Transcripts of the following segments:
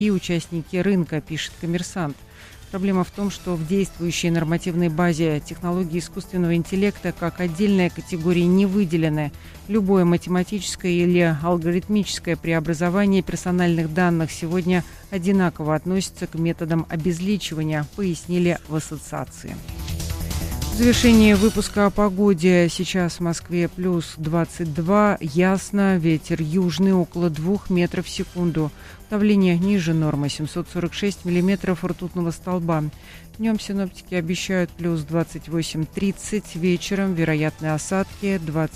и участники рынка, пишет «Коммерсант». Проблема в том, что в действующей нормативной базе технологии искусственного интеллекта как отдельная категория не выделены. Любое математическое или алгоритмическое преобразование персональных данных сегодня одинаково относится к методам обезличивания, пояснили в ассоциации. В завершении выпуска о погоде. Сейчас в Москве плюс 22, ясно, ветер южный около 2 метров в секунду. Давление ниже нормы 746 миллиметров ртутного столба. Днем синоптики обещают плюс 28-30, вечером вероятны осадки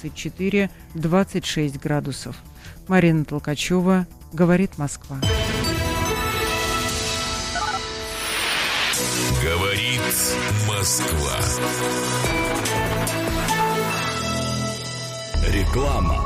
24-26 градусов. Марина Толкачева, говорит Москва. Говорит Москва. Реклама.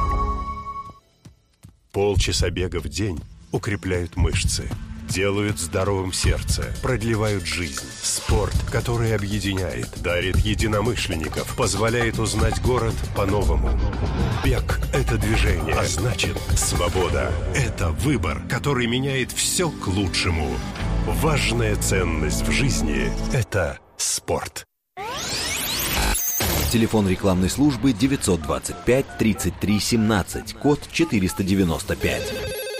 Полчаса бега в день укрепляют мышцы, делают здоровым сердце, продлевают жизнь. Спорт, который объединяет, дарит единомышленников, позволяет узнать город по-новому. Бег – это движение, а значит, свобода – это выбор, который меняет все к лучшему. Важная ценность в жизни – это спорт. Телефон рекламной службы 925-33-17, код 495.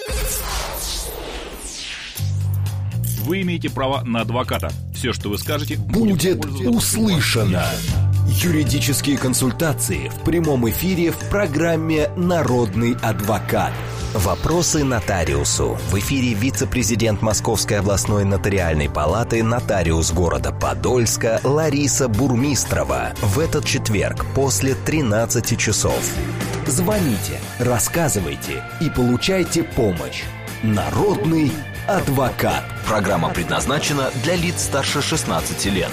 Вы имеете право на адвоката. Все, что вы скажете, будет услышано. Юридические консультации в прямом эфире в программе «Народный адвокат». Вопросы нотариусу. В эфире вице-президент Московской областной нотариальной палаты, нотариус города Подольска Лариса Бурмистрова. В этот четверг после 13 часов. Звоните, рассказывайте и получайте помощь. Народный адвокат. Программа предназначена для лиц старше 16 лет.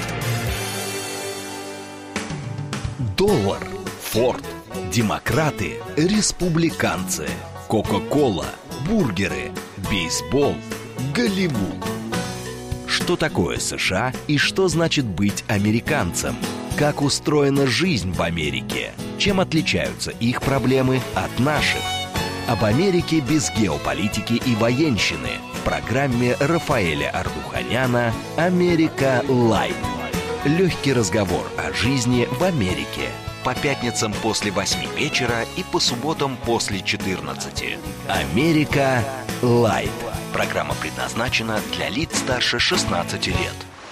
Доллар, Форд, демократы, республиканцы, Кока-кола, бургеры, бейсбол, Голливуд. Что такое США и что значит быть американцем? Как устроена жизнь в Америке? Чем отличаются их проблемы от наших? Об Америке без геополитики и военщины в программе Рафаэля Ардуханяна «Америка Лайт». Легкий разговор о жизни в Америке. По пятницам после 8 вечера и по субботам после 14. «Америка Лайт». Программа предназначена для лиц старше 16 лет.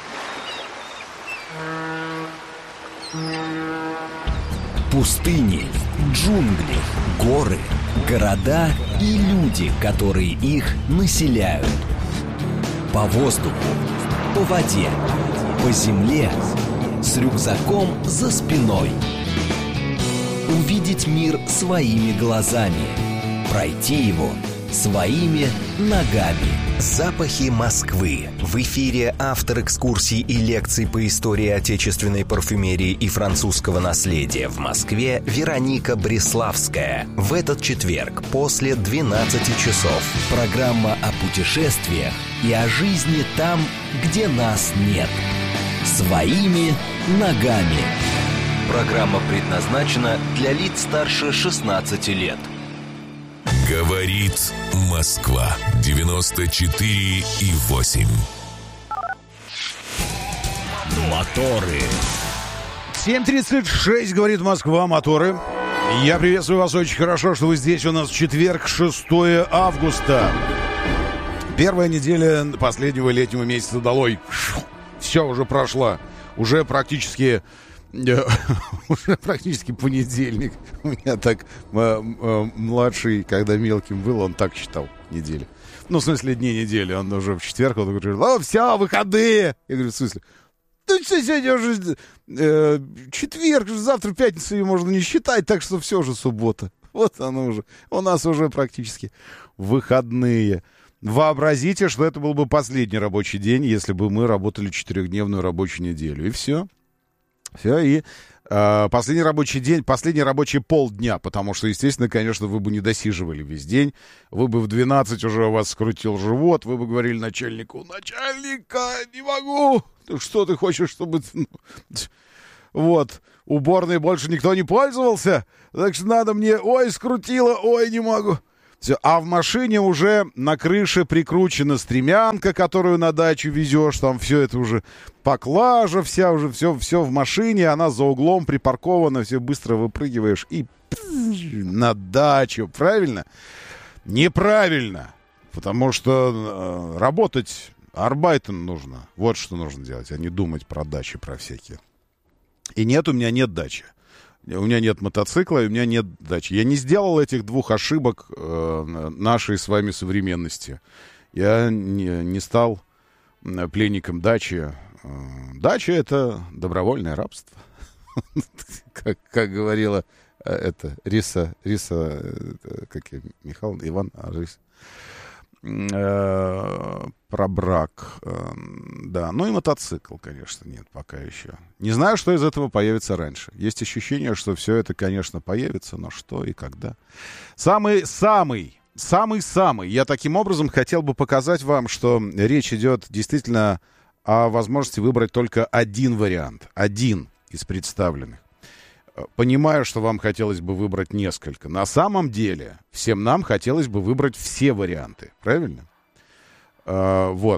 Пустыни, джунгли, горы, города и люди, которые их населяют. По воздуху, по воде, по земле, с рюкзаком за спиной. Увидеть мир своими глазами, пройти его своими ногами. Запахи Москвы. В эфире автор экскурсий и лекций по истории отечественной парфюмерии и французского наследия в Москве Вероника Бреславская. В этот четверг после 12 часов. Программа о путешествиях и о жизни там, где нас нет. Своими ногами. Программа предназначена для лиц старше 16 лет. Говорит Москва. 94,8. Моторы. 7:36, говорит Москва, моторы. Я приветствую вас, очень хорошо, что вы здесь. У нас четверг, 6 августа. Первая неделя последнего летнего месяца долой. Все, уже прошла. Уже практически понедельник. У меня так младший, когда мелким был, он так считал недели. Ну, в смысле, дни недели. Он уже в четверг, он говорит: все, выходные. Я говорю: в смысле? Ну, что, сегодня уже четверг, завтра пятница, ее можно не считать, так что все же суббота. Вот оно уже. У нас уже практически выходные. Вообразите, что это был бы последний рабочий день, если бы мы работали 4-дневную рабочую неделю. И все. Все, и последний рабочий день, последний рабочий полдня, потому что, естественно, конечно, вы бы не досиживали весь день, вы бы в 12 уже у вас скрутил живот, вы бы говорили начальнику: начальника, не могу, что ты хочешь, чтобы... Вот, уборной больше никто не пользовался, так что надо мне, ой, скрутило, ой, не могу. Все. А в машине уже на крыше прикручена стремянка, которую на дачу везешь. Там все это уже поклажа вся, уже все в машине. Она за углом припаркована. Все быстро выпрыгиваешь и на дачу. Правильно? Неправильно. Потому что работать арбайтен нужно. Вот что нужно делать, а не думать про дачи, про всякие. И нет, у меня нет дачи. У меня нет мотоцикла, и у меня нет дачи. Я не сделал этих двух ошибок нашей с вами современности. Я не стал пленником дачи. Дача — это добровольное рабство. Как говорила Риса, Михаил, Иван, Риса. Про брак. Да, ну и мотоцикл, конечно, нет пока еще. Не знаю, что из этого появится раньше. Есть ощущение, что все это, конечно, появится, но что и когда. Самый. Я таким образом хотел бы показать вам, что речь идет действительно о возможности выбрать только один вариант. Один из представленных. Понимаю, что вам хотелось бы выбрать несколько. На самом деле, всем нам хотелось бы выбрать все варианты. Правильно? Вот.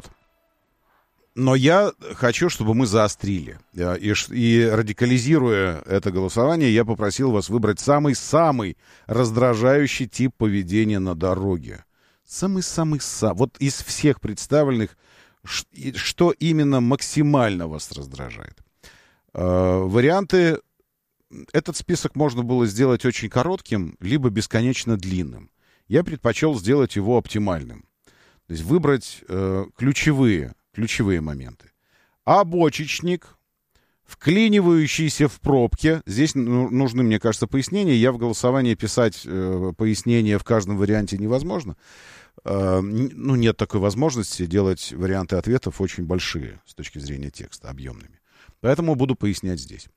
Но я хочу, чтобы мы заострили. И радикализируя это голосование, я попросил вас выбрать самый раздражающий тип поведения на дороге. Самый. Вот из всех представленных, что именно максимально вас раздражает. Варианты... Этот список можно было сделать очень коротким, либо бесконечно длинным. Я предпочел сделать его оптимальным. То есть выбрать ключевые моменты. Обочечник, вклинивающийся в пробке. Здесь нужны, мне кажется, пояснения. Я в голосовании писать пояснения в каждом варианте невозможно. Нет такой возможности делать варианты ответов очень большие с точки зрения текста, объемными. Поэтому буду пояснять здесь.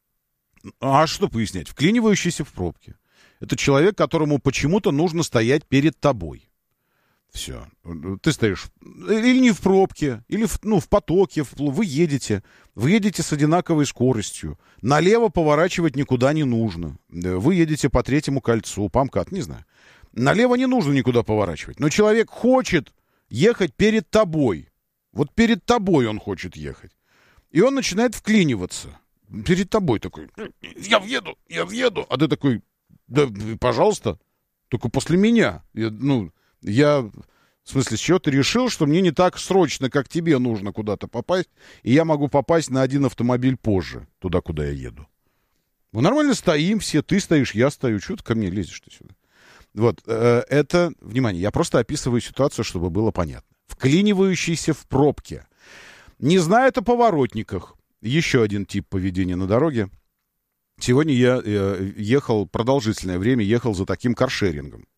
А что пояснять? Вклинивающийся в пробке. Это человек, которому почему-то нужно стоять перед тобой. Все. Ты стоишь или не в пробке, или в потоке. Вы едете с одинаковой скоростью. Налево поворачивать никуда не нужно. Вы едете по третьему кольцу, по МКАД, не знаю. Налево не нужно никуда поворачивать. Но человек хочет ехать перед тобой. Вот перед тобой он хочет ехать. И он начинает вклиниваться. Перед тобой такой, я въеду, а ты такой, да, пожалуйста, только после меня. В смысле, с чего ты решил, что мне не так срочно, как тебе нужно куда-то попасть, и я могу попасть на один автомобиль позже, туда, куда я еду. Мы нормально стоим все, ты стоишь, я стою, чего ты ко мне лезешь-то сюда? Вот, это, внимание, я просто описываю ситуацию, чтобы было понятно. Вклинивающийся в пробке. Не знает о поворотниках. Еще один тип поведения на дороге. Сегодня я ехал, продолжительное время ехал за таким каршерингом.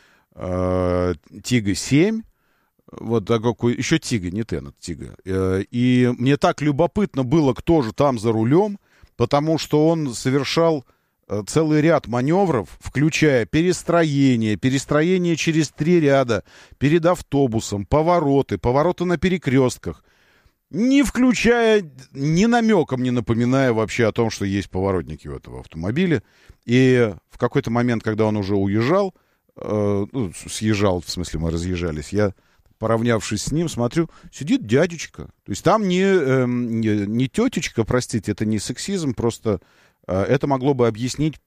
Тига 7, вот такой, еще Тига, не Тенет, Тига. И мне так любопытно было, кто же там за рулем, потому что он совершал целый ряд маневров, включая перестроение через 3 ряда, перед автобусом, повороты на перекрестках. Не включая, ни намеком не напоминая вообще о том, что есть поворотники у этого автомобиля. И в какой-то момент, когда он уже уезжал, съезжал, в смысле мы разъезжались, я, поравнявшись с ним, смотрю, сидит дядечка. То есть там не тетечка, простите, это не сексизм, просто это могло бы объяснить...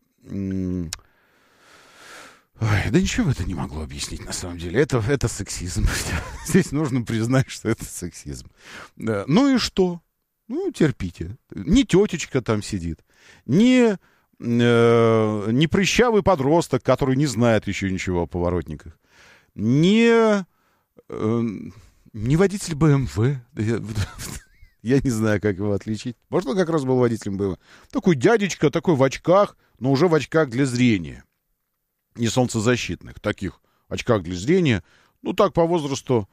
Да ничего это не могло объяснить, на самом деле. Это сексизм. Здесь нужно признать, что это сексизм. Да. Ну и что? Ну, терпите. Не тетечка там сидит, не прыщавый подросток, который не знает еще ничего о поворотниках, не водитель БМВ. Я не знаю, как его отличить. Может, он как раз был водителем БМВ. Такой дядечка, такой в очках, но уже в очках для зрения. Не солнцезащитных, таких очках для зрения. Ну, так, по возрасту...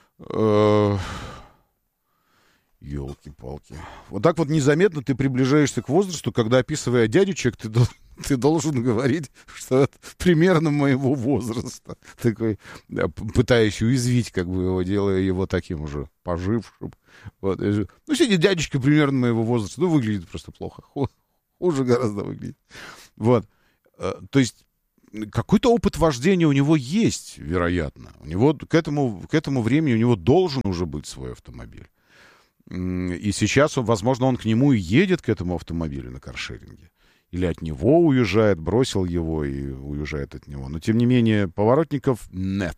Ёлки-палки. Вот так вот незаметно ты приближаешься к возрасту, когда, описывая дядечек, ты должен говорить, что это примерно моего возраста. Такой, пытаясь уязвить, как бы его, делая его таким уже пожившим. Вот. Ну, сидит дядечка примерно моего возраста. Ну, выглядит просто плохо. Хуже гораздо выглядит. Вот. То есть какой-то опыт вождения у него есть, вероятно. У него к этому времени у него должен уже быть свой автомобиль. И сейчас, возможно, он к нему и едет, к этому автомобилю на каршеринге. Или от него уезжает, бросил его и уезжает от него. Но, тем не менее, поворотников нет.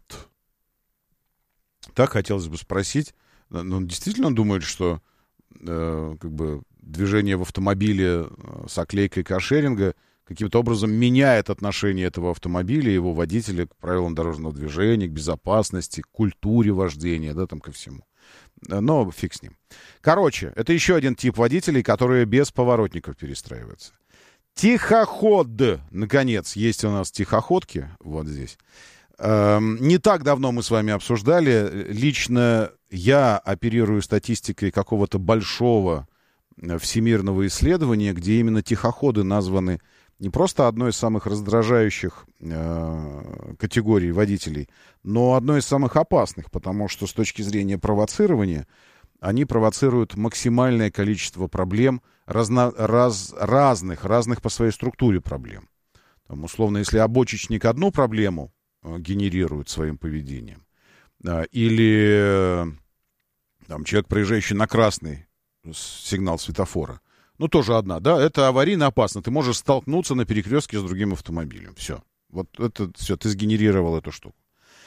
Так хотелось бы спросить. Но действительно он думает, что как бы движение в автомобиле с оклейкой каршеринга каким-то образом меняет отношение этого автомобиля, его водителя к правилам дорожного движения, к безопасности, к культуре вождения, да, там ко всему. Но фиг с ним. Короче, это еще один тип водителей, которые без поворотников перестраиваются. Тихоход, наконец, есть у нас тихоходки, вот здесь. Не так давно мы с вами обсуждали, лично я оперирую статистикой какого-то большого всемирного исследования, где именно тихоходы названы не просто одной из самых раздражающих категорий водителей, но одной из самых опасных, потому что с точки зрения провоцирования они провоцируют максимальное количество проблем, разных по своей структуре проблем. Там, условно, если обочечник одну проблему генерирует своим поведением, или там, человек, проезжающий на красный сигнал светофора, ну, тоже одна, да, это аварийно опасно. Ты можешь столкнуться на перекрестке с другим автомобилем. Все. Вот это все, ты сгенерировал эту штуку.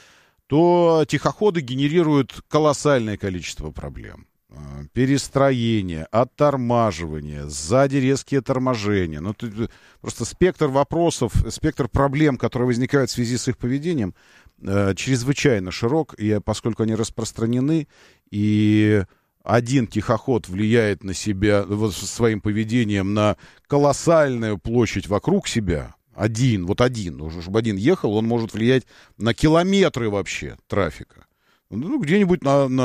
То тихоходы генерируют колоссальное количество проблем. Перестроение, оттормаживание, сзади резкие торможения. Ну, просто спектр вопросов, спектр проблем, которые возникают в связи с их поведением, чрезвычайно широк, и поскольку они распространены, и один тихоход влияет на себя вот, своим поведением на колоссальную площадь вокруг себя, один, чтобы один ехал, он может влиять на километры вообще трафика. Ну, где-нибудь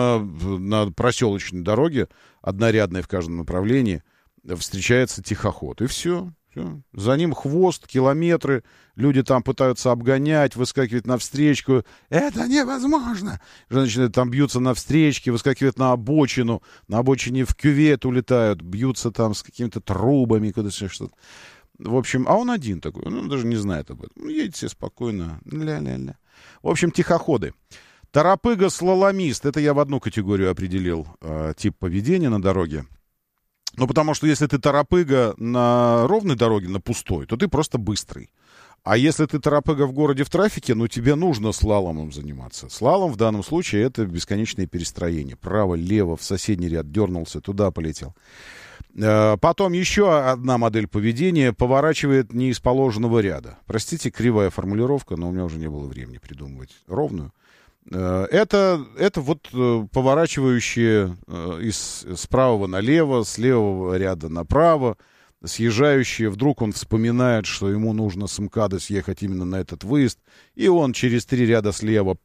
на проселочной дороге, однорядной в каждом направлении, встречается тихоход. И все. За ним хвост, километры. Люди там пытаются обгонять, выскакивать на встречку. Это невозможно! Женщины там бьются на встречке, выскакивают на обочину. На обочине в кювет улетают, бьются там с какими-то трубами, куда-то что-то. В общем, а он один такой. Он даже не знает об этом. Едет себе спокойно. Ля-ля-ля. В общем, тихоходы. Торопыга-слаломист. Это я в одну категорию определил тип поведения на дороге. Ну, потому что если ты торопыга на ровной дороге, на пустой, то ты просто быстрый. А если ты торопыга в городе в трафике, ну, тебе нужно слаломом заниматься. Слалом в данном случае это бесконечное перестроение. Право, лево, в соседний ряд дернулся, туда полетел. Потом еще одна модель поведения поворачивает не из положенного ряда. Простите, кривая формулировка, но у меня уже не было времени придумывать ровную. Это вот поворачивающие с правого налево, с левого ряда направо, съезжающие. Вдруг он вспоминает, что ему нужно с МКАДа съехать именно на этот выезд, и он через 3 ряда слева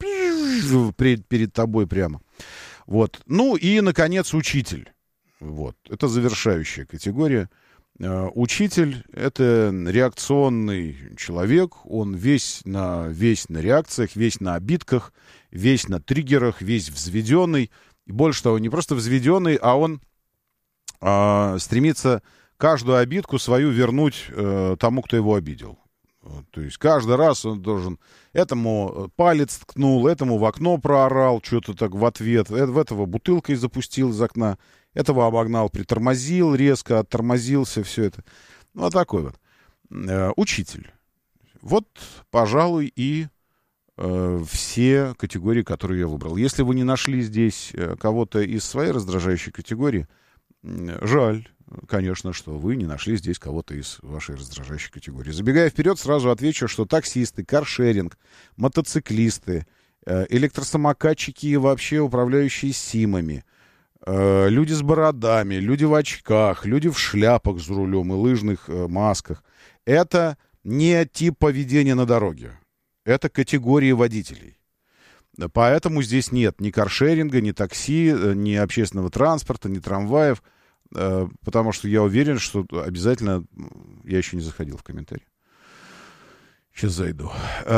перед тобой прямо. Вот. Ну и, наконец, учитель. Вот. Это завершающая категория. Учитель — это реакционный человек, он весь на реакциях, весь на обидках, весь на триггерах, весь взведенный. И больше того, не просто взведенный, а он стремится каждую обидку свою вернуть тому, кто его обидел. То есть каждый раз он должен... Этому палец ткнул, этому в окно проорал, что-то так в ответ, в этого бутылкой запустил из окна, этого обогнал, притормозил, резко оттормозился, все это. Ну, вот такой вот. Учитель. Вот, пожалуй, и все категории, которые я выбрал. Если вы не нашли здесь кого-то из своей раздражающей категории, жаль, конечно, что вы не нашли здесь кого-то из вашей раздражающей категории. Забегая вперед, сразу отвечу, что таксисты, каршеринг, мотоциклисты, электросамокатчики и вообще управляющие СИМами, люди с бородами, люди в очках, люди в шляпах за рулем и лыжных масках. Это не тип поведения на дороге. Это категории водителей. Поэтому здесь нет ни каршеринга, ни такси, ни общественного транспорта, ни трамваев. Потому что я уверен, что обязательно... Я еще не заходил в комментарии. Сейчас зайду.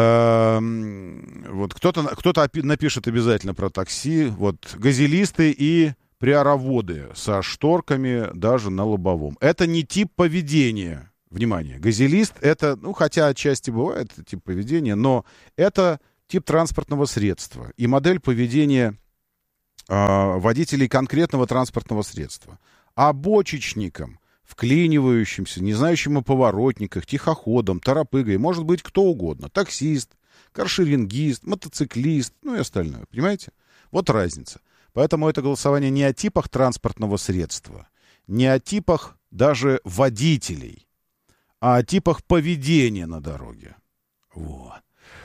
Вот кто-то напишет обязательно про такси. Вот газелисты и приороводы со шторками даже на лобовом. Это не тип поведения Внимание, газелист это, ну, хотя отчасти бывает тип поведения, но это тип транспортного средства и модель поведения водителей конкретного транспортного средства. А бочечникам, вклинивающимся, не знающим о поворотниках, тихоходом, торопыгой, может быть кто угодно. Таксист, каршерингист, мотоциклист, ну и остальное. Понимаете? Вот разница. Поэтому это голосование не о типах транспортного средства, не о типах даже водителей, а о типах поведения на дороге. Вот.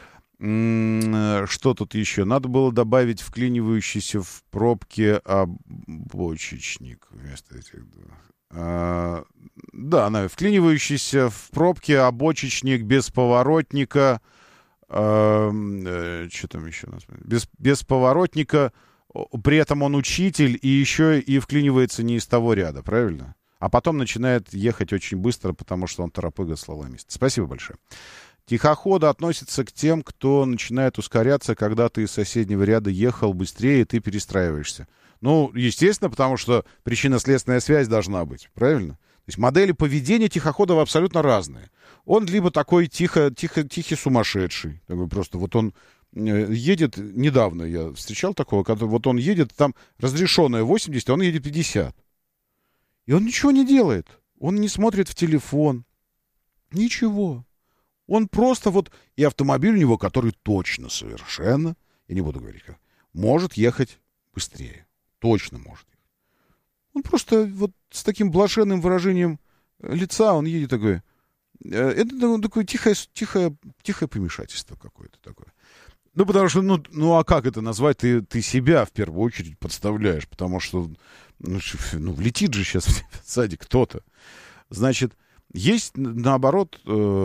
Что тут еще? Надо было добавить вклинивающийся в пробке обочечник вместо этих двух. Да, вклинивающийся в пробке обочечник без поворотника. Что там еще? Без поворотника. При этом он учитель и еще и вклинивается не из того ряда, правильно? А потом начинает ехать очень быстро, потому что он торопыга-слаломист. Спасибо большое. Тихоходы относятся к тем, кто начинает ускоряться, когда ты из соседнего ряда ехал быстрее, и ты перестраиваешься. Ну, естественно, потому что причинно-следственная связь должна быть, правильно? То есть модели поведения тихоходов абсолютно разные. Он либо такой тихий сумасшедший, такой просто вот он едет, недавно я встречал такого, когда вот он едет, там разрешенное 80, а он едет 50. И он ничего не делает. Он не смотрит в телефон. Ничего. Он просто вот... И автомобиль у него, который точно совершенно, я не буду говорить как, может ехать быстрее. Точно может. Он просто вот с таким блаженным выражением лица, он едет такой... Это такое тихое помешательство какое-то такое. Ну, потому что, ну а как это назвать? Ты себя в первую очередь подставляешь, потому что, летит же сейчас сзади кто-то. Значит, есть, наоборот,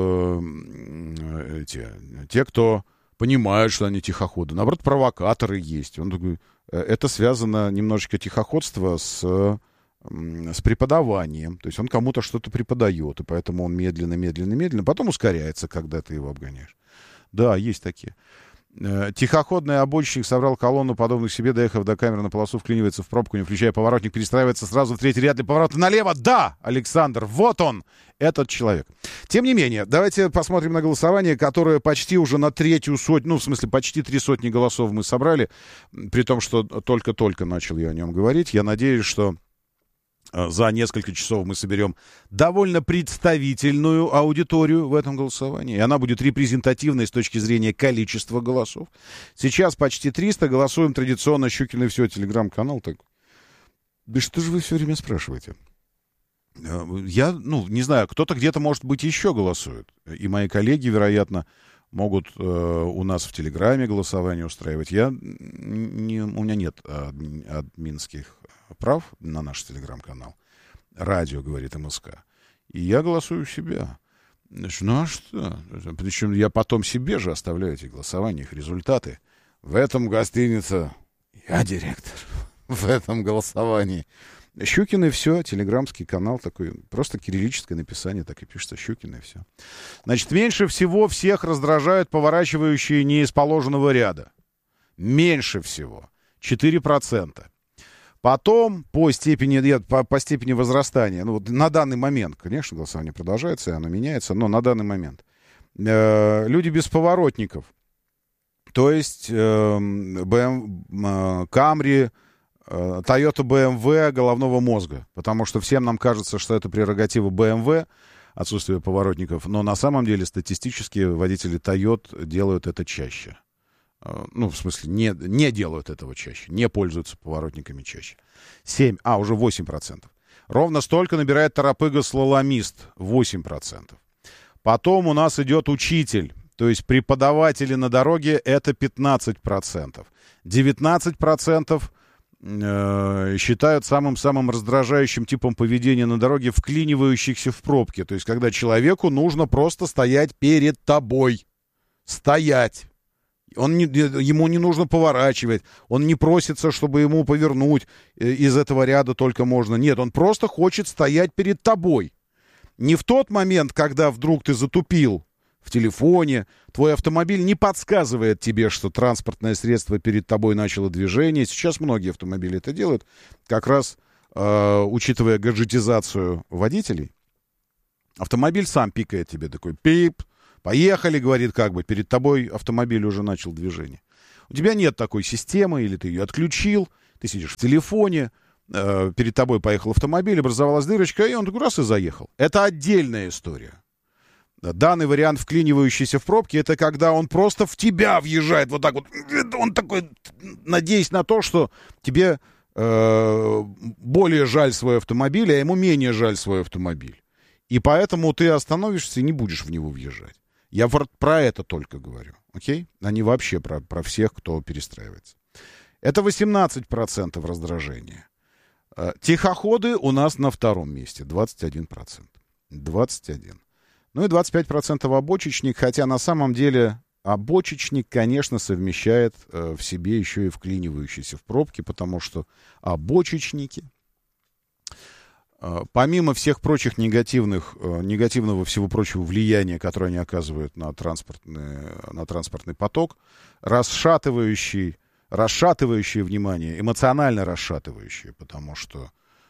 те, кто понимают, что они тихоходы. Наоборот, провокаторы есть. Он такой, это связано немножечко тихоходство с преподаванием. То есть он кому-то что-то преподает, и поэтому он медленно, потом ускоряется, когда ты его обгоняешь. Да, есть такие. Тихоходный обочечник собрал колонну, подобных себе, доехав до камеры на полосу, вклинивается в пробку, не включая поворотник, перестраивается сразу в третий ряд для поворота налево. Да, Александр, вот он, этот человек. Тем не менее, давайте посмотрим на голосование, которое почти уже на третью сотню, почти 300 голосов мы собрали, при том, что только-только начал я о нем говорить. Я надеюсь, что за несколько часов мы соберем довольно представительную аудиторию в этом голосовании. И она будет репрезентативной с точки зрения количества голосов. Сейчас почти 300. Голосуем традиционно. Щукин и все, телеграм-канал. Так. Да что же вы все время спрашиваете? Я, не знаю, кто-то где-то, может быть, еще голосует. И мои коллеги, вероятно, могут у нас в Телеграме голосование устраивать. У меня нет админских прав на наш Телеграм-канал. Радио, говорит МСК. И я голосую себя. Ну а что? Причем я потом себе же оставляю эти голосования, их результаты. В этом гостинице я директор. В этом голосовании. Щукин и все, телеграмский канал такой, просто кириллическое написание, так и пишется Щукин и все. Значит, меньше всего всех раздражают поворачивающие не из положенного ряда. Меньше всего. 4%. Потом, по степени возрастания, на данный момент, конечно, голосование продолжается, оно меняется, но на данный момент. Люди без поворотников, то есть Camry, Toyota BMW головного мозга, потому что всем нам кажется, что это прерогатива BMW, отсутствие поворотников, но на самом деле статистически водители Toyota делают это чаще. В смысле, не делают этого чаще, не пользуются поворотниками чаще. 8%. Ровно столько набирает торопыга-слаломист, 8%. Потом у нас идет учитель, то есть преподаватели на дороге, это 15%. 19% считают самым раздражающим типом поведения на дороге вклинивающихся в пробки. То есть когда человеку нужно просто стоять перед тобой. Стоять. Ему не нужно поворачивать, он не просится, чтобы ему повернуть из этого ряда только можно. Нет, он просто хочет стоять перед тобой. Не в тот момент, когда вдруг ты затупил в телефоне, твой автомобиль не подсказывает тебе, что транспортное средство перед тобой начало движение. Сейчас многие автомобили это делают, как раз учитывая гаджетизацию водителей. Автомобиль сам пикает тебе, такой пип, поехали, говорит, как бы, перед тобой автомобиль уже начал движение. У тебя нет такой системы, или ты ее отключил, ты сидишь в телефоне, перед тобой поехал автомобиль, образовалась дырочка, и он такой раз и заехал. Это отдельная история. Данный вариант, вклинивающийся в пробки, это когда он просто в тебя въезжает вот так вот. Он такой, надеясь на то, что тебе более жаль свой автомобиль, а ему менее жаль свой автомобиль. И поэтому ты остановишься и не будешь в него въезжать. Я про это только говорю, окей? А не вообще про всех, кто перестраивается. Это 18% раздражения. Тихоходы у нас на втором месте, 21%. 21%. Ну и 25% обочечник, хотя на самом деле обочечник, конечно, совмещает в себе еще и вклинивающиеся в пробки, потому что обочечники, помимо всех прочих негативного всего прочего влияния, которое они оказывают на транспортный поток, расшатывающие внимание, эмоционально расшатывающие, потому что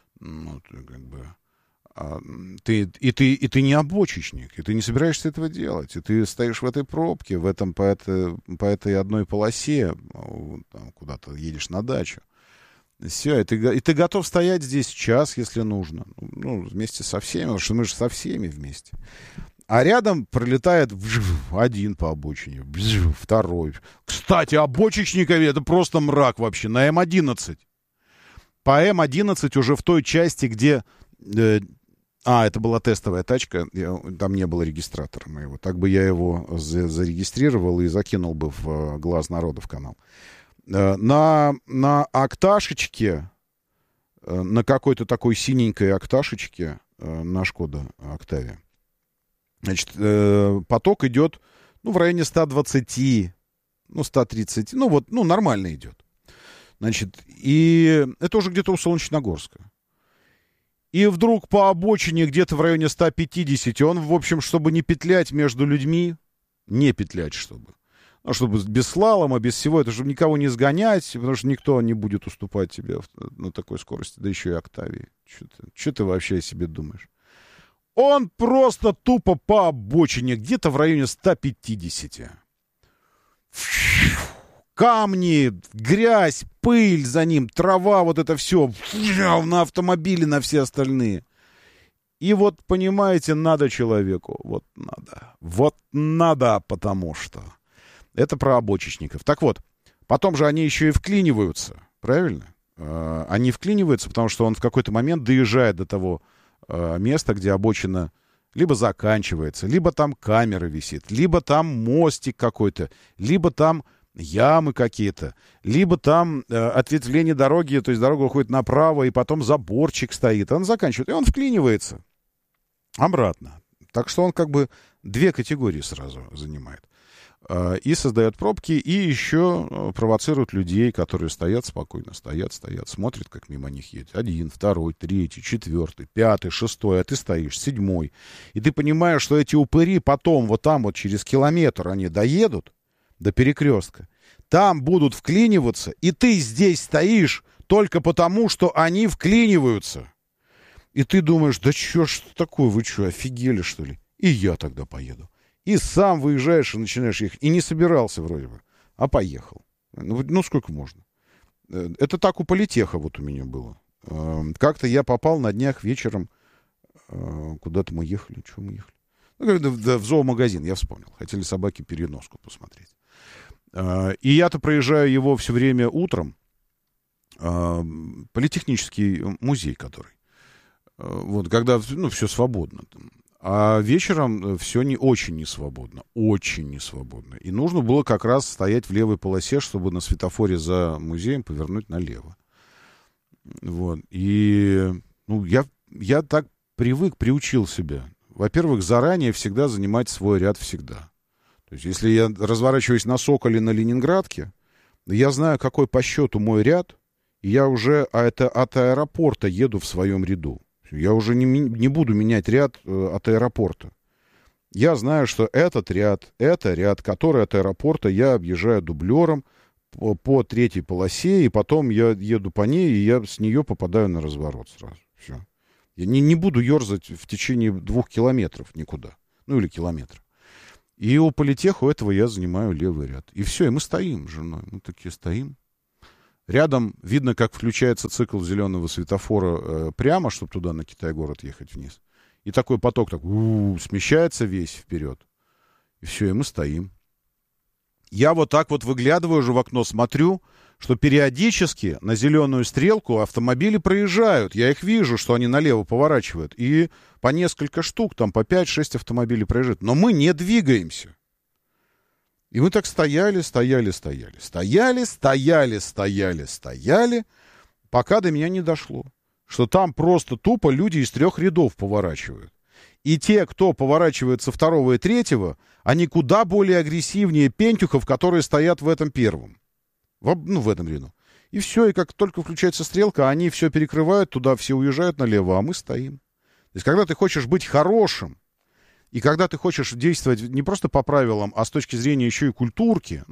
ты не обочечник, и ты не собираешься этого делать, и ты стоишь в этой пробке, по этой одной полосе, там, куда-то едешь на дачу. Все, и ты готов стоять здесь час, если нужно. Ну, вместе со всеми, потому что мы же со всеми вместе. А рядом пролетает один по обочине, второй. Кстати, обочечникове это просто мрак вообще. На М11. По М11 уже в той части, где... это была тестовая тачка, там не было регистратора моего. Так бы я его зарегистрировал и закинул бы в глаз народа в канал. На окташечке, на какой-то такой синенькой окташечке, на Шкода Октавия, значит, поток идет, в районе 120, 130, нормально идет. Значит, и это уже где-то у Солнечногорска. И вдруг по обочине где-то в районе 150, он, в общем, чтобы не петлять между людьми, не петлять, чтобы без слалома, без всего, это чтобы никого не сгонять, потому что никто не будет уступать тебе на такой скорости, да еще и Октавии. Что ты вообще о себе думаешь? Он просто тупо по обочине, где-то в районе 150. Камни, грязь, пыль за ним, трава, вот это все на автомобиле, на все остальные. И вот, понимаете, надо человеку, вот надо, потому что это про обочечников. Так вот, потом же они еще и вклиниваются, правильно? Они вклиниваются, потому что он в какой-то момент доезжает до того места, где обочина либо заканчивается, либо там камера висит, либо там мостик какой-то, либо там ямы какие-то, либо там ответвление дороги, то есть дорога уходит направо, и потом заборчик стоит. Он заканчивает, и он вклинивается обратно. Так что он как бы две категории сразу занимает. И создает пробки, и еще провоцирует людей, которые стоят спокойно, стоят, смотрят, как мимо них едет. 1, 2, 3, 4, 5, 6, а ты стоишь 7. И ты понимаешь, что эти упыри потом вот там вот через километр они доедут до перекрестка, там будут вклиниваться, и ты здесь стоишь только потому, что они вклиниваются. И ты думаешь, да что ж такое, вы что, офигели, что ли? И я тогда поеду. И сам выезжаешь и начинаешь ехать. И не собирался вроде бы, а поехал. Ну сколько можно? Это так у политеха вот у меня было. Как-то я попал на днях вечером, куда-то мы ехали. Чего мы ехали? В зоомагазин, я вспомнил. Хотели собаки переноску посмотреть. И я-то проезжаю его все время утром. Политехнический музей, который. Вот, когда, все свободно. А вечером все очень несвободно. Очень несвободно. И нужно было как раз стоять в левой полосе, чтобы на светофоре за музеем повернуть налево. Вот. И я так приучил себя. Во-первых, заранее всегда занимать свой ряд всегда. То есть, если я разворачиваюсь на Соколе на Ленинградке, я знаю, какой по счету мой ряд, и я уже от аэропорта еду в своем ряду. Я уже не буду менять ряд от аэропорта. Я знаю, что это ряд, который от аэропорта я объезжаю дублером по третьей полосе, и потом я еду по ней, и я с нее попадаю на разворот сразу. Все. Я не буду ерзать в течение 2 километров никуда. Ну, или километра. И у политеха у этого я занимаю левый ряд. И все, и мы стоим с женой. Мы такие стоим. Рядом видно, как включается цикл зеленого светофора прямо, чтобы туда, на Китай-город, ехать вниз. И такой поток так смещается весь вперед. И все, и мы стоим. Я вот так вот выглядываю уже в окно, смотрю, что периодически на зеленую стрелку автомобили проезжают. Я их вижу, что они налево поворачивают. И по несколько штук, там по 5-6 автомобилей проезжают. Но мы не двигаемся. И мы так стояли, пока до меня не дошло. Что там просто тупо люди из 3 рядов поворачивают. И те, кто поворачивает со 2 и 3, они куда более агрессивнее пентюхов, которые стоят в этом первом. В этом ряду. И все, и как только включается стрелка, они все перекрывают, туда все уезжают налево, а мы стоим. То есть, когда ты хочешь быть хорошим, и когда ты хочешь действовать не просто по правилам, а с точки зрения еще и культурки,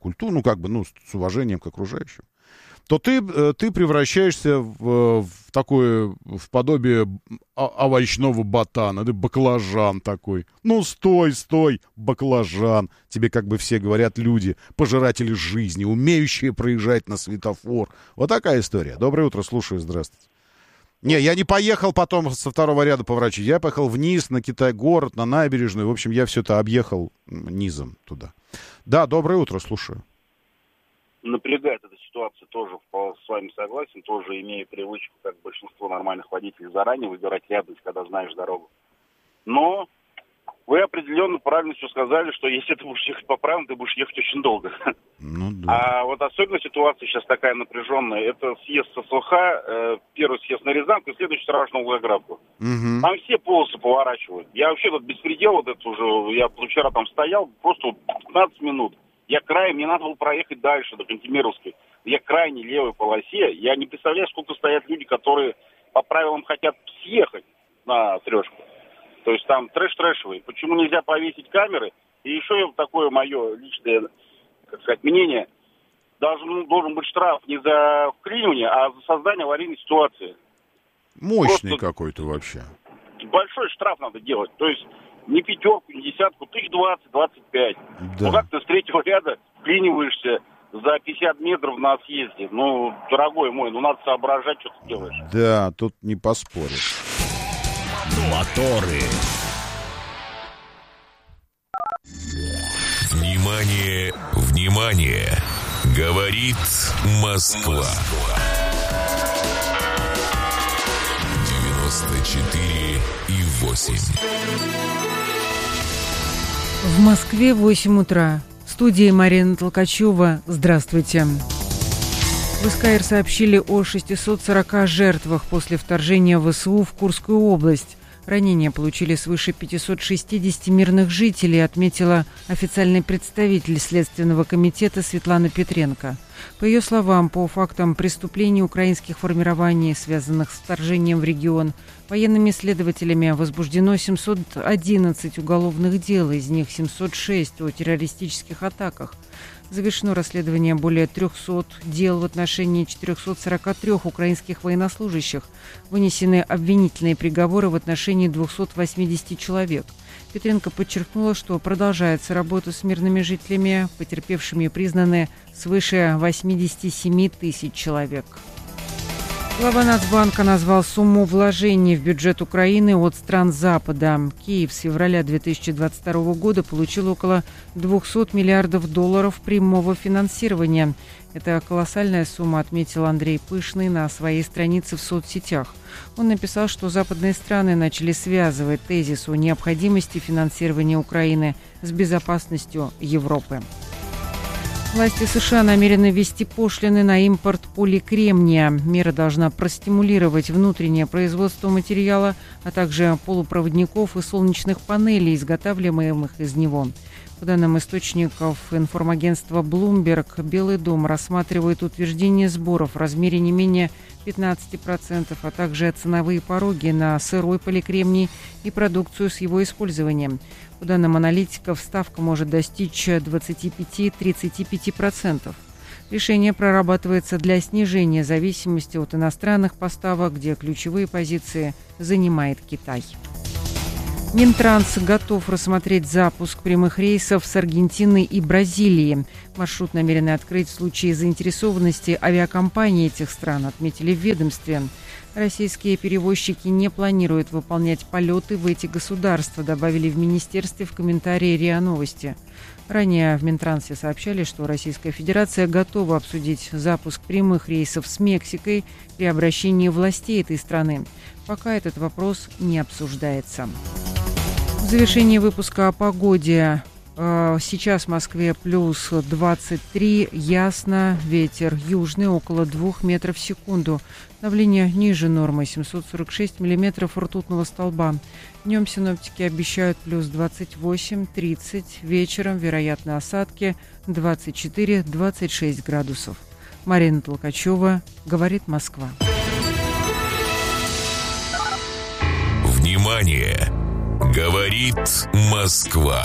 с уважением к окружающим, то ты превращаешься в подобие овощного ботана, ты баклажан такой. Ну, стой, баклажан. Тебе как бы все говорят люди, пожиратели жизни, умеющие проезжать на светофор. Вот такая история. Доброе утро, слушаю, здравствуйте. Не, я не поехал потом со 2 ряда поворачивать. Я поехал вниз на Китай-город, на набережную. В общем, я все это объехал низом туда. Да, доброе утро, слушаю. Напрягает эта ситуация, тоже с вами согласен, тоже имею привычку, как большинство нормальных водителей, заранее выбирать рядность, когда знаешь дорогу. Но вы определенно правильно все сказали, что если ты будешь ехать по правилам, ты будешь ехать очень долго. Ну, да. А вот особенно ситуация сейчас такая напряженная, это съезд со СЛХ, первый съезд на Рязанку и следующий сразу на Волгоградку. Угу. Там все полосы поворачивают. Я вообще тут беспредел вот это уже, я вчера там стоял, просто 15 минут. Мне надо было проехать дальше, до Кантемировской. Я крайне левой полосе. Я не представляю, сколько стоят люди, которые по правилам хотят съехать на трешку. То есть там трэш-трэшевый. Почему нельзя повесить камеры? И еще такое мое личное, мнение. Должен быть штраф не за вклинивание, а за создание аварийной ситуации. Мощный просто какой-то вообще. Большой штраф надо делать. То есть не 5, не 10, 20-25. Да. Ну как ты с 3-го ряда вклиниваешься за 50 метров на съезде? Ну, дорогой мой, надо соображать, что ты делаешь. Да, тут не поспоришь. Моторы. Внимание, внимание! Говорит Москва. 94,8. В Москве 8 утра. В студии Марина Толкачева. Здравствуйте. В СКР сообщили о 640 жертвах после вторжения ВСУ в Курскую область. Ранения получили свыше 560 мирных жителей, отметила официальный представитель Следственного комитета Светлана Петренко. По ее словам, по фактам преступлений украинских формирований, связанных с вторжением в регион, военными следователями возбуждено 711 уголовных дел, из них 706 о террористических атаках. Завершено расследование более 300 дел в отношении 443 украинских военнослужащих. Вынесены обвинительные приговоры в отношении 280 человек. Петренко подчеркнула, что продолжается работа с мирными жителями, потерпевшими признаны свыше 87 тысяч человек. Глава Нацбанка назвал сумму вложений в бюджет Украины от стран Запада. Киев с февраля 2022 года получил около $200 миллиардов прямого финансирования. Это колоссальная сумма, отметил Андрей Пышный на своей странице в соцсетях. Он написал, что западные страны начали связывать тезис о необходимости финансирования Украины с безопасностью Европы. Власти США намерены ввести пошлины на импорт поликремния. Мера должна простимулировать внутреннее производство материала, а также полупроводников и солнечных панелей, изготавливаемых из него. По данным источников информагентства Bloomberg, Белый дом рассматривает утверждение сборов в размере не менее 15%, а также ценовые пороги на сырой поликремний и продукцию с его использованием. По данным аналитиков, ставка может достичь 25-35%. Решение прорабатывается для снижения зависимости от иностранных поставок, где ключевые позиции занимает Китай. Минтранс готов рассмотреть запуск прямых рейсов с Аргентины и Бразилии. Маршрут намерены открыть в случае заинтересованности авиакомпаний этих стран, отметили в ведомстве. Российские перевозчики не планируют выполнять полеты в эти государства, добавили в министерстве в комментарии РИА Новости. Ранее в Минтрансе сообщали, что Российская Федерация готова обсудить запуск прямых рейсов с Мексикой при обращении властей этой страны. Пока этот вопрос не обсуждается. В завершении выпуска о погоде. Сейчас в Москве плюс 23, ясно, ветер южный около 2 метров в секунду. Давление ниже нормы 746 миллиметров ртутного столба. Днем синоптики обещают плюс 28-30, вечером вероятны осадки 24-26 градусов. Марина Толкачева, говорит Москва. Внимание! Говорит Москва.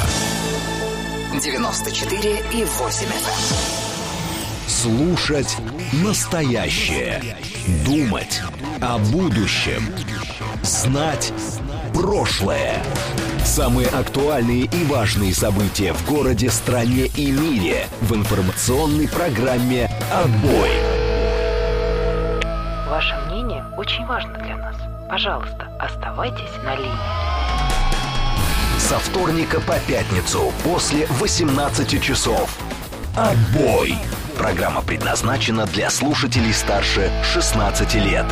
94,8 FM. Слушать настоящее. Думать о будущем. Знать прошлое. Самые актуальные и важные события в городе, стране и мире в информационной программе «Отбой». Ваше мнение очень важно для нас. Пожалуйста, оставайтесь на линии. Со вторника по пятницу после 18 часов. «Отбой». Программа предназначена для слушателей старше 16 лет.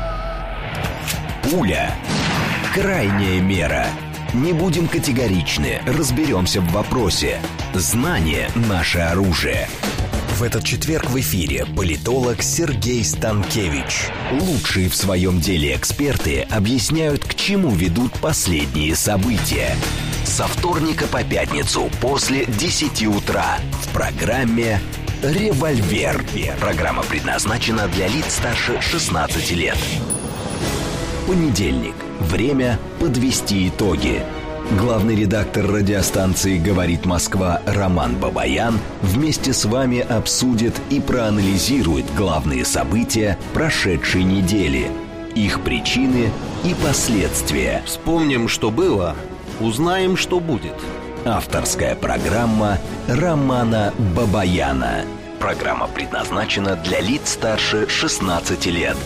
Пуля. Крайняя мера. Не будем категоричны, разберемся в вопросе. Знание – наше оружие. В этот четверг в эфире политолог Сергей Станкевич. Лучшие в своем деле эксперты объясняют, к чему ведут последние события. Со вторника по пятницу после 10 утра в программе «Револьвер». Программа предназначена для лиц старше 16 лет. Понедельник. Время подвести итоги. Главный редактор радиостанции «Говорит Москва» Роман Бабаян вместе с вами обсудит и проанализирует главные события прошедшей недели, их причины и последствия. Вспомним, что было, узнаем, что будет. Авторская программа Романа Бабаяна. Программа предназначена для лиц старше 16 лет.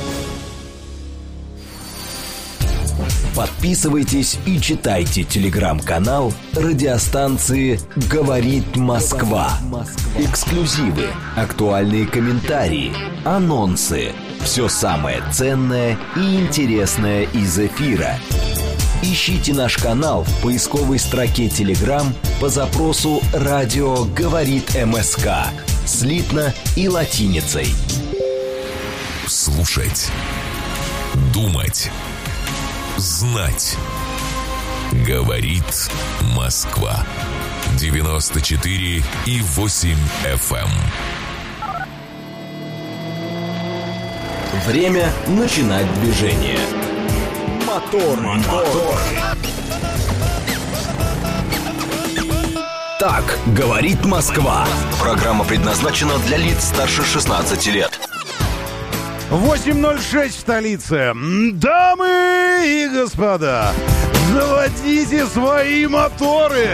Подписывайтесь и читайте телеграм-канал радиостанции «Говорит Москва». Эксклюзивы, актуальные комментарии, анонсы. Все самое ценное и интересное из эфира. Ищите наш канал в поисковой строке Telegram по запросу «Радио говорит МСК». Слитно и латиницей. Слушать. Думать. Знать. Говорит Москва. 94,8 FM. Время начинать движение. Мотор. Так говорит Москва. Программа предназначена для лиц старше 16 лет. 8:06 в столице. Дамы и господа, заводите свои моторы.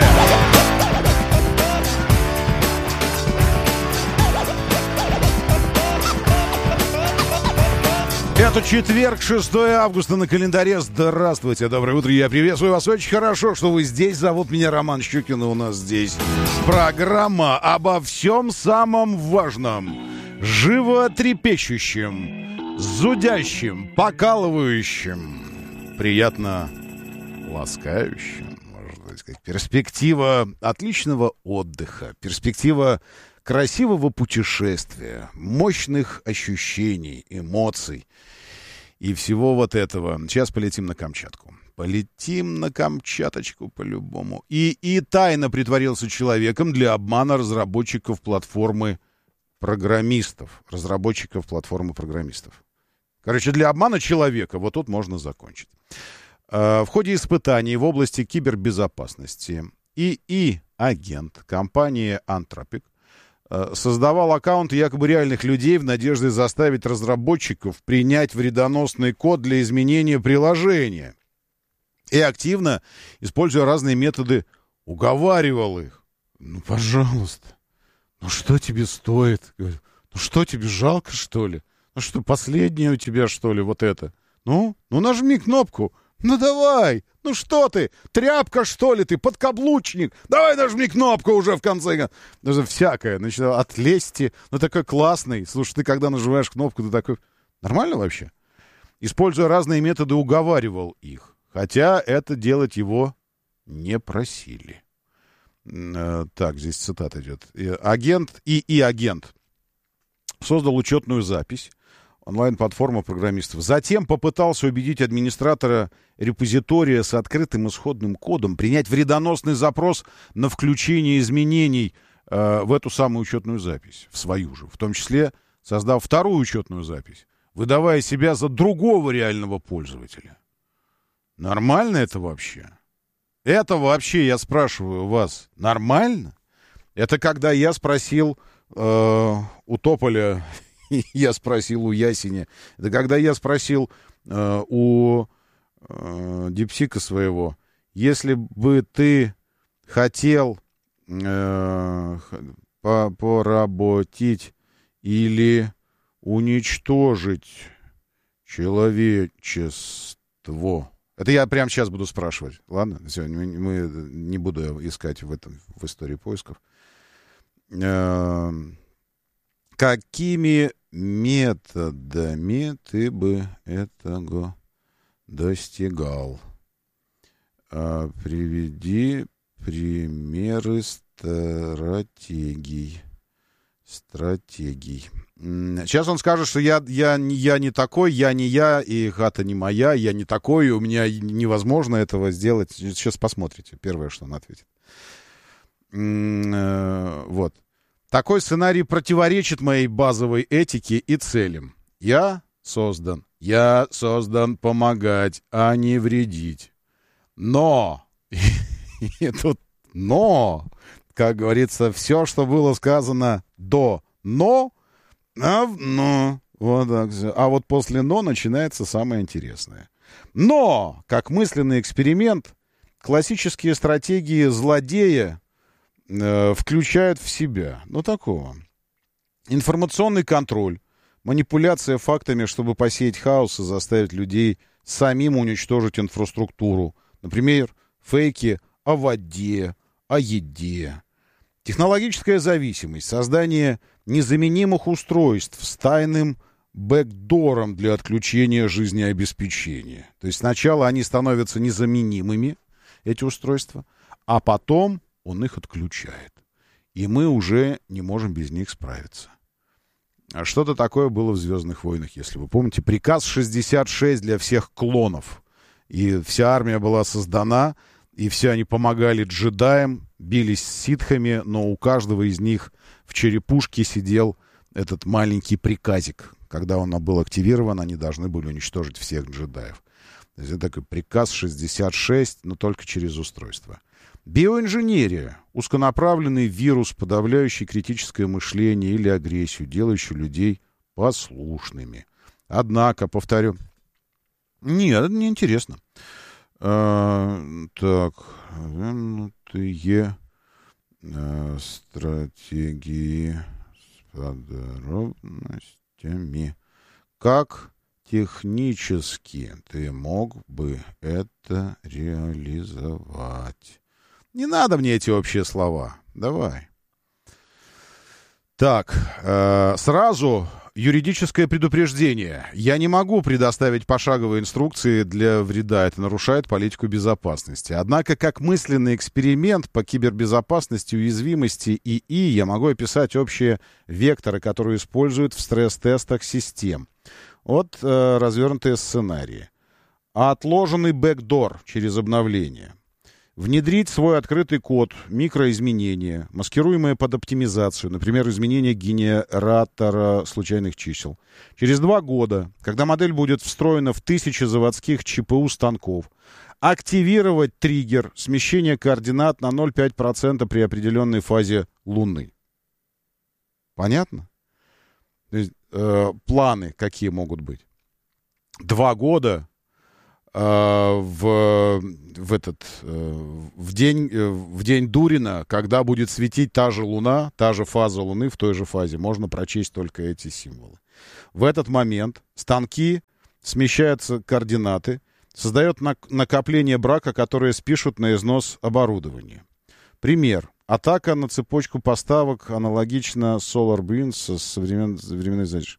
Это четверг, 6 августа на календаре. Здравствуйте, доброе утро, я приветствую вас. Очень хорошо, что вы здесь. Зовут меня Роман Щукин, и у нас здесь программа обо всем самом важном, животрепещущем, зудящем, покалывающем, приятно ласкающем, можно сказать. Перспектива отличного отдыха, перспектива красивого путешествия, мощных ощущений, эмоций и всего вот этого. Сейчас полетим на Камчатку. Полетим на Камчаточку по-любому. И тайно притворился человеком для обмана разработчиков платформы программистов. Короче, для обмана человека. Вот тут можно закончить. В ходе испытаний в области кибербезопасности ИИ-агент компании Anthropic создавал аккаунты якобы реальных людей в надежде заставить разработчиков принять вредоносный код для изменения приложения. И активно, используя разные методы, уговаривал их. Ну, пожалуйста, ну что тебе стоит? Говорю, ну что тебе, жалко, что ли? Ну что, последнее у тебя, что ли, вот это? Ну нажми кнопку. Ну давай, ну что ты, тряпка, что ли, ты, подкаблучник? Давай нажми кнопку уже в конце концов. Даже всякое, значит, от лести, ну такой классный. Слушай, ты когда нажимаешь кнопку, ты такой, нормально вообще? Используя разные методы, уговаривал их, хотя это делать его не просили. Так, здесь цитата идет. Агент создал учетную запись, онлайн-платформа программистов. Затем попытался убедить администратора репозитория с открытым исходным кодом принять вредоносный запрос на включение изменений в эту самую учетную запись, в свою же, в том числе создав вторую учетную запись, выдавая себя за другого реального пользователя. Нормально это вообще? Это вообще, я спрашиваю вас, нормально? Это когда я спросил у Тополя, я спросил у Ясеня, это когда я спросил у Дипсика своего, если бы ты хотел поработить или уничтожить человечество. Это я прямо сейчас буду спрашивать. Ладно? Все, мы не буду искать в истории поисков. Какими методами ты бы этого достигал? Приведи примеры стратегий. Сейчас он скажет, что я не такой, я не я, и хата не моя, я не такой, и у меня невозможно этого сделать. Сейчас посмотрите, первое, что он ответит. Вот. Такой сценарий противоречит моей базовой этике и целям. Я создан помогать, а не вредить. Но, и тут но, как говорится, все, что было сказано до но, вот так. А вот после но начинается самое интересное. Но, как мысленный эксперимент, классические стратегии злодея включают в себя, такого. Информационный контроль, манипуляция фактами, чтобы посеять хаос и заставить людей самим уничтожить инфраструктуру. Например, фейки о воде, о еде. Технологическая зависимость, создание незаменимых устройств с тайным бэкдором для отключения жизнеобеспечения. То есть сначала они становятся незаменимыми, эти устройства, а потом он их отключает. И мы уже не можем без них справиться. Что-то такое было в «Звездных войнах», если вы помните. Приказ 66 для всех клонов. И вся армия была создана, и все они помогали джедаям, бились с ситхами, но у каждого из них в черепушке сидел этот маленький приказик. Когда он был активирован, они должны были уничтожить всех джедаев. То есть это такой приказ 66, но только через устройство. Биоинженерия. Узконаправленный вирус, подавляющий критическое мышление или агрессию, делающий людей послушными. Однако, повторю, нет, это не интересно. Так, стратегии с подробностями. Как технически ты мог бы это реализовать? Не надо мне эти общие слова. Давай. Так, сразу юридическое предупреждение. Я не могу предоставить пошаговые инструкции для вреда. Это нарушает политику безопасности. Однако, как мысленный эксперимент по кибербезопасности, уязвимости ИИ, я могу описать общие векторы, которые используют в стресс-тестах систем. Вот развернутые сценарии. Отложенный бэкдор через обновление. Внедрить свой открытый код, микроизменения, маскируемые под оптимизацию, например, изменение генератора случайных чисел. Через 2 года, когда модель будет встроена в 1000 заводских ЧПУ-станков, активировать триггер смещения координат на 0,5% при определенной фазе Луны. Понятно? То есть, планы какие могут быть? 2 года в день Дурина, когда будет светить та же Луна, та же фаза Луны в той же фазе, можно прочесть только эти символы. В этот момент станки смещаются координаты, создает накопление брака, которое спишут на износ оборудования. Пример. Атака на цепочку поставок аналогично SolarWinds со современной задержкой.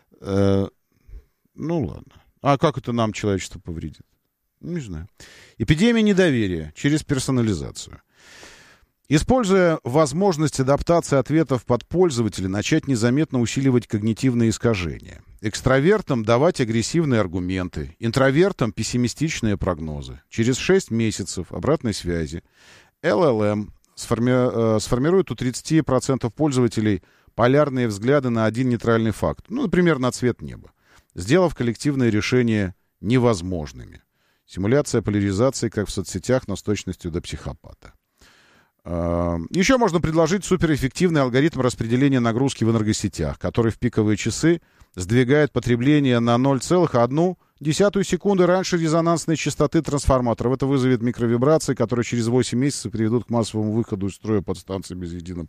Ну ладно. А как это нам, человечество, повредит? Не знаю. Эпидемия недоверия через персонализацию. Используя возможность адаптации ответов под пользователя, начать незаметно усиливать когнитивные искажения. Экстравертам давать агрессивные аргументы, интровертам пессимистичные прогнозы. Через 6 месяцев обратной связи LLM сформирует у 30% пользователей полярные взгляды на один нейтральный факт. Ну, например, на цвет неба, сделав коллективные решения невозможными. Симуляция поляризации, как в соцсетях, но с точностью до психопата. Еще можно предложить суперэффективный алгоритм распределения нагрузки в энергосетях, который в пиковые часы сдвигает потребление на 0,1 секунды раньше резонансной частоты трансформаторов. Это вызовет микровибрации, которые через 8 месяцев приведут к массовому выходу из строя подстанции без единого...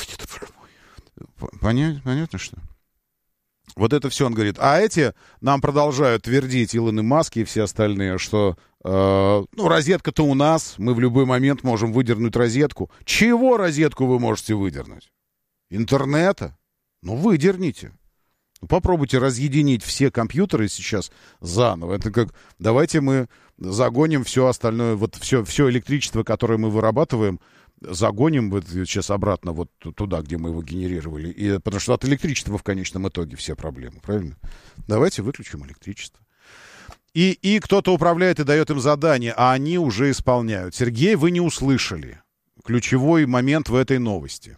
Понятно, что? Вот это все он говорит. А эти нам продолжают твердить, Илон и Маск и все остальные, что розетка-то у нас, мы в любой момент можем выдернуть розетку. Чего розетку вы можете выдернуть? Интернета? Ну, выдерните. Попробуйте разъединить все компьютеры сейчас заново. Это как, давайте мы загоним все остальное, вот все электричество, которое мы вырабатываем, загоним вот сейчас обратно вот туда, где мы его генерировали. Потому что от электричества в конечном итоге все проблемы, правильно? Давайте выключим электричество. И кто-то управляет и дает им задания, а они уже исполняют. Сергей, вы не услышали ключевой момент в этой новости.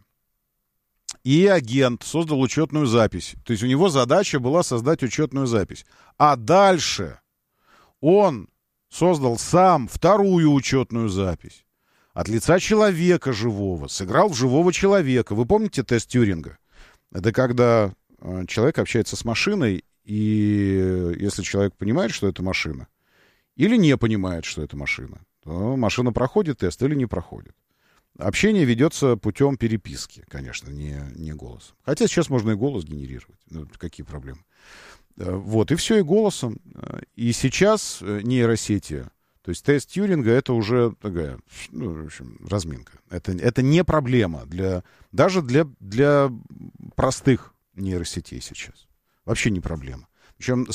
И агент создал учетную запись. То есть у него задача была создать учетную запись. А дальше он создал сам вторую учетную запись. От лица человека живого. Сыграл в живого человека. Вы помните тест Тьюринга? Это когда человек общается с машиной, и если человек понимает, что это машина, или не понимает, что это машина, то машина проходит тест или не проходит. Общение ведется путем переписки, конечно, не голосом. Хотя сейчас можно и голос генерировать. Ну, какие проблемы? Вот, и все, и голосом. И сейчас нейросети, то есть тест Тьюринга, это уже такая, в общем, разминка. Это не проблема даже для простых нейросетей сейчас. Вообще не проблема. Причем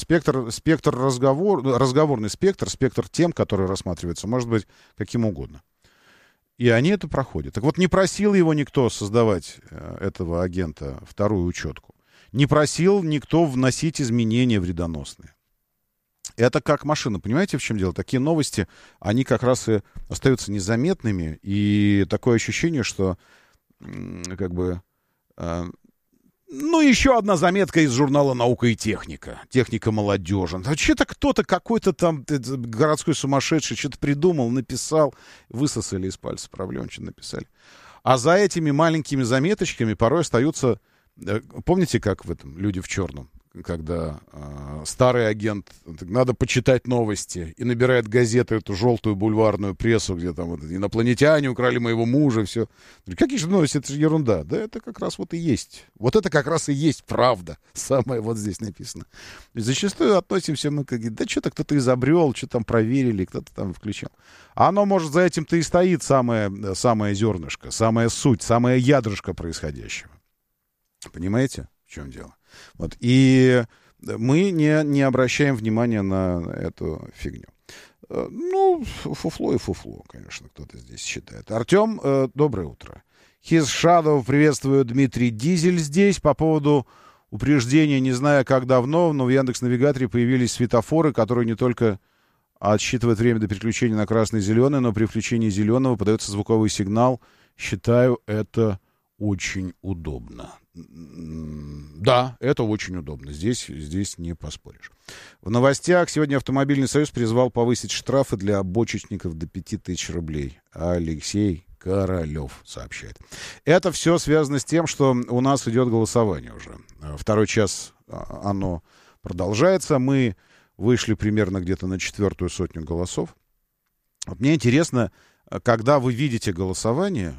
разговорный спектр тем, которые рассматриваются, может быть каким угодно. И они это проходят. Так вот, не просил его никто создавать, этого агента, вторую учетку. Не просил никто вносить изменения вредоносные. Это как машина. Понимаете, в чем дело? Такие новости, они как раз и остаются незаметными. И такое ощущение, что как бы... еще одна заметка из журнала «Наука и техника». Техника молодежи. Что-то кто-то, какой-то там городской сумасшедший что-то придумал, написал, высосали из пальца проблем, что написали. А за этими маленькими заметочками порой остаются... Помните, как в этом «Люди в черном», когда старый агент, надо почитать новости, и набирает газету, эту желтую бульварную прессу, где там вот, инопланетяне украли моего мужа, все. Какие же новости, это же ерунда. Да это как раз вот и есть. Вот это как раз и есть правда. Самое вот здесь написано. И зачастую относимся мы как, да что-то кто-то изобрел, что там проверили, кто-то там включил. А оно, может, за этим-то и стоит самое зернышко, самая суть, самое ядрышко происходящего. Понимаете, в чем дело? Вот. И мы не обращаем внимания на эту фигню. Фуфло и фуфло, конечно, кто-то здесь считает. Артем, доброе утро. His Shadow, приветствую, Дмитрий Дизель здесь. По поводу упреждения, не знаю, как давно, но в Яндекс.Навигаторе появились светофоры, которые не только отсчитывают время до переключения на красный и зеленый, но при включении зеленого подается звуковой сигнал. Считаю, это очень удобно. Да, это очень удобно. Здесь не поспоришь. В новостях сегодня Автомобильный союз призвал повысить штрафы для обочечников до 5000 рублей. Алексей, Королев сообщает. Это все связано с тем, что у нас идет голосование уже. Второй час оно продолжается. Мы вышли примерно где-то на 400 голосов. Вот мне интересно, когда вы видите голосование,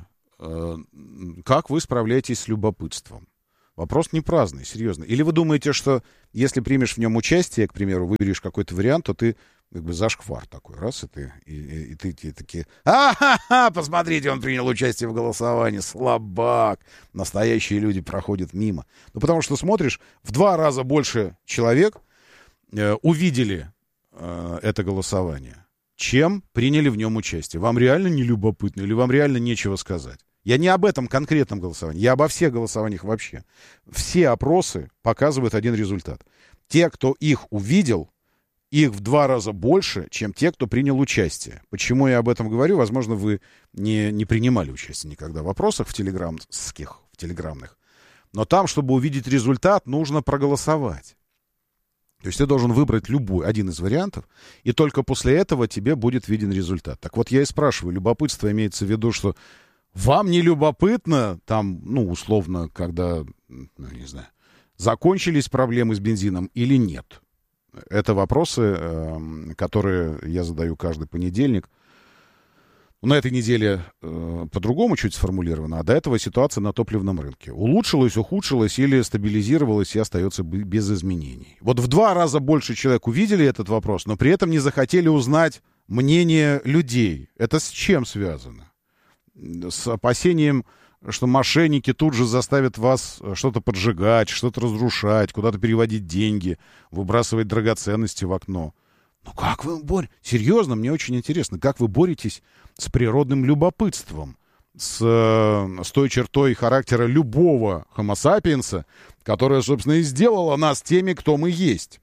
как вы справляетесь с любопытством? Вопрос не праздный, серьезно. Или вы думаете, что если примешь в нем участие, к примеру, выберешь какой-то вариант, то ты как бы зашквар такой, раз, и ты такие, посмотрите, он принял участие в голосовании, слабак. Настоящие люди проходят мимо. Ну, потому что смотришь, в 2 раза больше человек увидели это голосование, чем приняли в нем участие. Вам реально не любопытно или вам реально нечего сказать? Я не об этом конкретном голосовании, я обо всех голосованиях вообще. Все опросы показывают один результат. Те, кто их увидел, их в 2 раза больше, чем те, кто принял участие. Почему я об этом говорю? Возможно, вы не принимали участие никогда в опросах в телеграмных. Но там, чтобы увидеть результат, нужно проголосовать. То есть ты должен выбрать любой, один из вариантов, и только после этого тебе будет виден результат. Так вот, я и спрашиваю, любопытство имеется в виду, что вам не любопытно, там, условно, когда, не знаю, закончились проблемы с бензином или нет? Это вопросы, которые я задаю каждый понедельник. На этой неделе по-другому чуть сформулировано, а до этого ситуация на топливном рынке. Улучшилась, ухудшилась или стабилизировалась и остается без изменений. Вот в 2 раза больше человек увидели этот вопрос, но при этом не захотели узнать мнение людей. Это с чем связано? С опасением, что мошенники тут же заставят вас что-то поджигать, что-то разрушать, куда-то переводить деньги, выбрасывать драгоценности в окно. Ну как вы боретесь? Серьезно, мне очень интересно, как вы боретесь с природным любопытством, с той чертой характера любого homo sapiens, которая, собственно, и сделала нас теми, кто мы есть.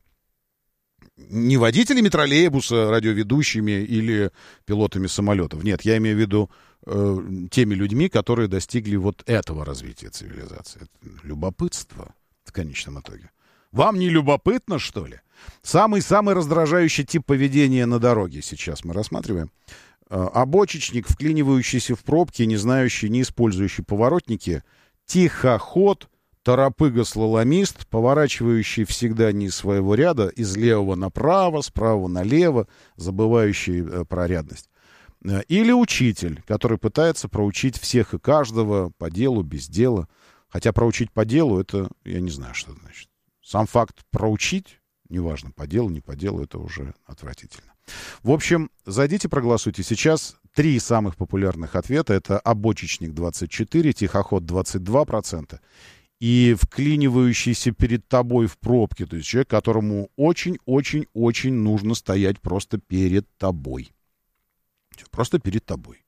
Не водителями троллейбуса, радиоведущими или пилотами самолетов. Нет, я имею в виду теми людьми, которые достигли вот этого развития цивилизации. Это любопытство в конечном итоге. Вам не любопытно, что ли? Самый раздражающий тип поведения на дороге сейчас мы рассматриваем. Обочечник, вклинивающийся в пробки, не знающий, не использующий поворотники, тихоход, торопыга-слаломист, поворачивающий всегда не из своего ряда, из левого направо, справа налево, забывающий про рядность. Или учитель, который пытается проучить всех и каждого по делу, без дела. Хотя проучить по делу, это я не знаю, что значит. Сам факт проучить, неважно, по делу, не по делу, это уже отвратительно. В общем, зайдите, проголосуйте. Сейчас 3 самых популярных ответа. Это обочечник 24%, тихоход 22%. И вклинивающийся перед тобой в пробке, то есть человек, которому очень-очень-очень нужно стоять просто перед тобой. Просто перед тобой.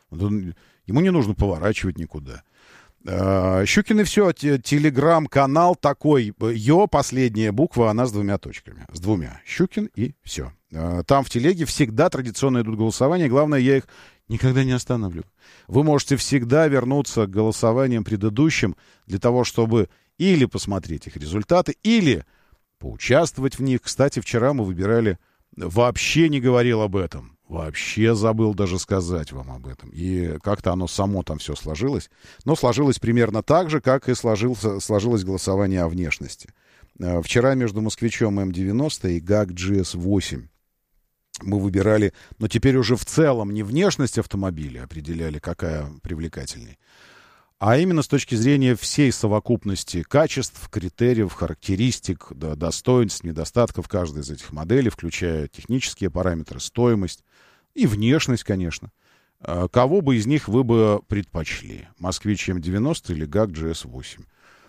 Ему не нужно поворачивать никуда. Щукин и все, телеграм-канал такой, последняя буква, она с 2 точками. С 2. Щукин и все. Там в телеге всегда традиционно идут голосования. Главное, я их никогда не останавливаю. Вы можете всегда вернуться к голосованиям предыдущим для того, чтобы или посмотреть их результаты, или поучаствовать в них. Кстати, вчера мы выбирали, вообще не говорил об этом. Вообще забыл даже сказать вам об этом. И как-то оно само там все сложилось. Но сложилось примерно так же, как и сложилось голосование о внешности. Вчера между москвичом М90 и ГАК GS8 мы выбирали, но теперь уже в целом не внешность автомобиля определяли, какая привлекательней, а именно с точки зрения всей совокупности качеств, критериев, характеристик, достоинств, недостатков каждой из этих моделей, включая технические параметры, стоимость и внешность, конечно. Кого бы из них вы бы предпочли? Москвич М90 или ГАК GS8?